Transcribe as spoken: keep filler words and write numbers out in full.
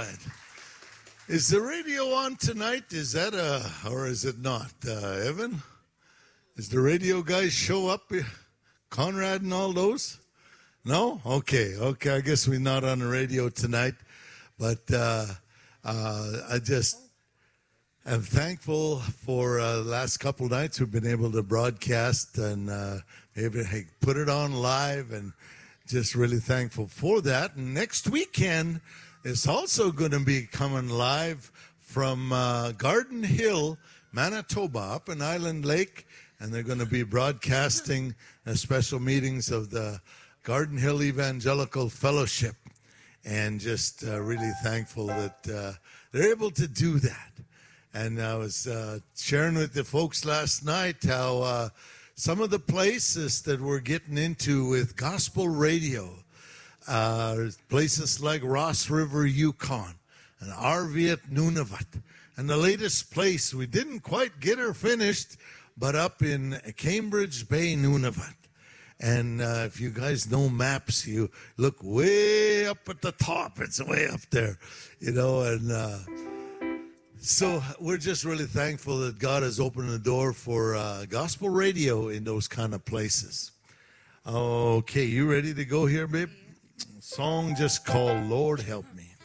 right. Is the radio on tonight? Is that a, or is it not? Uh, Evan? Is the radio guys show up? Conrad and all those? No? Okay, okay. I guess we're not on the radio tonight. But uh, uh, I just am thankful for uh, the last couple of nights we've been able to broadcast and uh, maybe put it on live, and just really thankful for that. And next weekend, it's also going to be coming live from uh, Garden Hill, Manitoba, up in Island Lake, and they're going to be broadcasting uh, special meetings of the Garden Hill Evangelical Fellowship, and just uh, really thankful that uh, they're able to do that. And I was uh, sharing with the folks last night how uh, some of the places that we're getting into with gospel radio, Uh, places like Ross River, Yukon, and Arviat, Nunavut. And the latest place, we didn't quite get her finished, but up in Cambridge Bay, Nunavut. And uh, if you guys know maps, you look way up at the top. It's way up there, you know. And uh, so we're just really thankful that God has opened the door for uh, gospel radio in those kind of places. Okay, you ready to go here, babe? Song just called Lord Help Me.